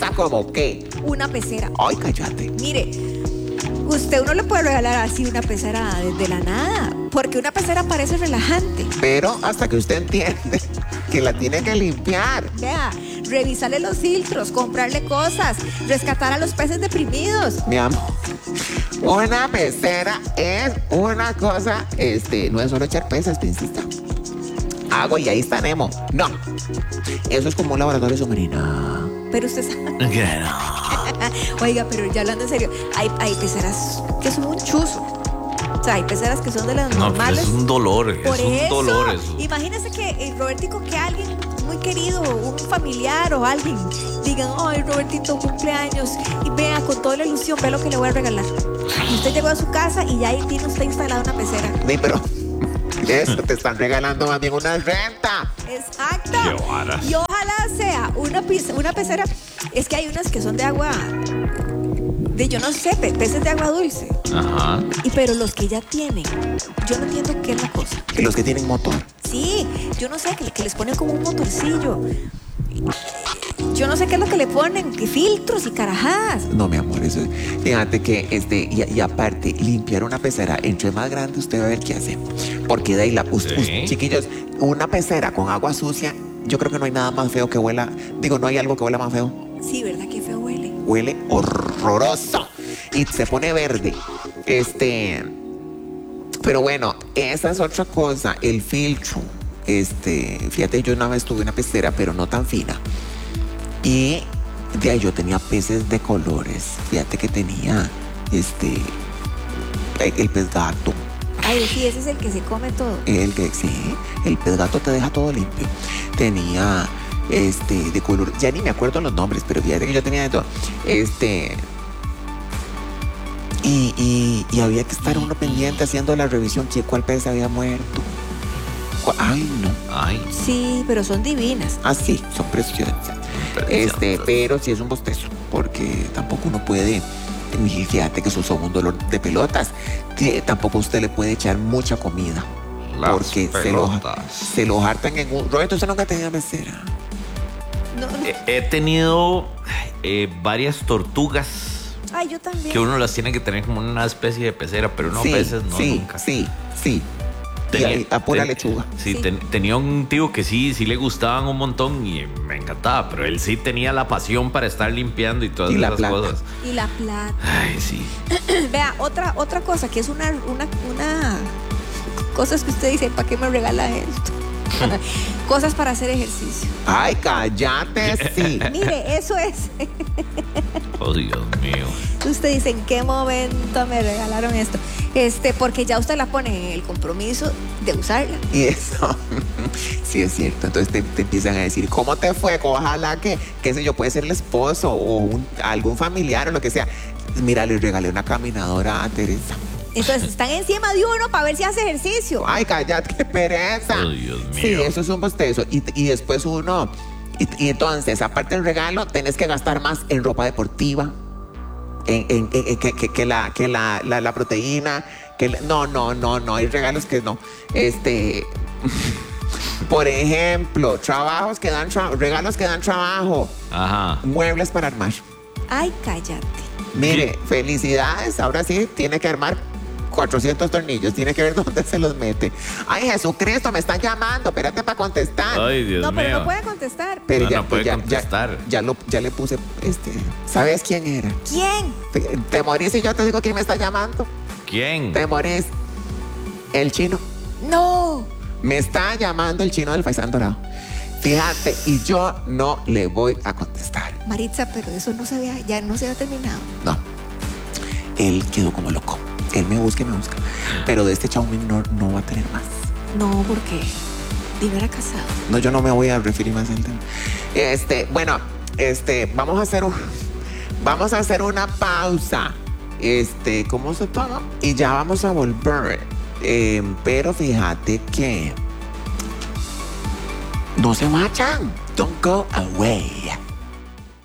¿Cómo qué? Una pecera. Ay, cállate. Mire, uno le puede regalar así una pecera desde la nada, porque una pecera parece relajante. Pero hasta que usted entiende que la tiene que limpiar. Vea, revisarle los filtros, comprarle cosas, rescatar a los peces deprimidos. Mi amor, una pecera es una cosa, no es solo echar peces, princesa. Agua y ahí está Nemo. No, eso es como un laboratorio submarino. Pero usted sabe. Oiga, pero ya hablando en serio, hay peceras que son un chuzo. O sea, hay peceras que son de las normales. Es un dolor, Por es un eso, dolor eso. Imagínese que, Robertico, que alguien muy querido, un familiar o alguien, digan, ay, Robertito, cumpleaños, y vea, con toda la ilusión, vea lo que le voy a regalar. Y usted llegó a su casa y ya ahí tiene usted instalada una pecera. Sí, pero eso te están regalando más bien una renta. Exacto. Qué varas. Y ojalá sea una pecera. Es que hay unas que son de agua, yo no sé, peces de agua dulce. Ajá. Pero los que ya tienen, yo no entiendo qué es la cosa. Que los que tienen motor. Sí, yo no sé, que les ponen como un motorcillo. Yo no sé qué es lo que le ponen, que filtros y carajadas. No, mi amor, eso. Fíjate que y aparte, limpiar una pecera, entre más grande usted va a ver qué hace. Porque de ahí chiquillos, una pecera con agua sucia, yo creo que no hay nada más feo que huela. Digo, no hay algo que huela más feo. Sí, ¿verdad? Qué feo huele. Huele horroroso. Y se pone verde. Pero bueno, esa es otra cosa. El filtro. Fíjate, yo una vez tuve una pecera, pero no tan fina. Y de ahí yo tenía peces de colores. Fíjate que tenía el pez gato. Ay, sí, ese es el que se come todo. El pez gato te deja todo limpio. Tenía de color, ya ni me acuerdo los nombres, pero fíjate que yo tenía de todo. Y había que estar uno pendiente haciendo la revisión que cuál pez había muerto. Ay, no. Ay. Sí, pero son divinas. Ah, sí, son preciosas. Pero sí es un bostezo, porque tampoco uno puede, fíjate que eso son un dolor de pelotas. Tampoco usted le puede echar mucha comida. Las porque pelotas. se lo hartan en un... Roberto, ¿usted nunca ha tenido pecera? No. He tenido varias tortugas. Ay, yo también. Que uno las tiene que tener como una especie de pecera, pero no sí, peces, no, sí, nunca. Sí. A pura lechuga. Sí, Sí. Tenía un tío que sí le gustaban un montón y me encantaba, pero él sí tenía la pasión para estar limpiando y todas esas cosas. Y la plata. Ay, sí. Vea, otra cosa que es una cosas que usted dice, ¿para qué me regala esto? Cosas para hacer ejercicio. Ay, cállate, sí. Mire, eso es. Oh, Dios mío. Usted dice, ¿en qué momento me regalaron esto? Porque ya usted la pone en el compromiso de usarla. Y eso, sí es cierto. Entonces te empiezan a decir, ¿cómo te fue? Ojalá que, qué sé yo, puede ser el esposo o algún familiar o lo que sea. Mira, le regalé una caminadora a Teresa. Entonces están encima de uno para ver si hace ejercicio. Ay, cállate, qué pereza. Oh, Dios mío. Sí, eso es un bostezo. Y después uno... Y entonces, aparte del regalo, tenés que gastar más en ropa deportiva, que la proteína. No, hay regalos que no. Por ejemplo, regalos que dan trabajo. Ajá. Muebles para armar. Ay, cállate. Mire, felicidades. Ahora sí, tiene que armar 400 tornillos. Tiene que ver dónde se los mete. Ay, Jesucristo, me están llamando. Espérate para contestar. Ay, Dios mío. No, pero no puede contestar. Pero No puede contestar. Ya le puse, ¿sabes quién era? ¿Quién? Te morís y yo te digo quién me está llamando. ¿Quién? Te morís. El chino. No. Me está llamando el chino del Faisán Dorado. Fíjate, y yo no le voy a contestar. Maritza, pero eso ya no se había terminado. No. Él quedó como loco. Él me busca y me busca. Pero de este Xiaomi no va a tener más. No, porque Dino era casado. No, yo no me voy a referir más al tema. Bueno, vamos a hacer una pausa. ¿Cómo se toma? Y ya vamos a volver. Pero fíjate que no se vayan. Don't go away.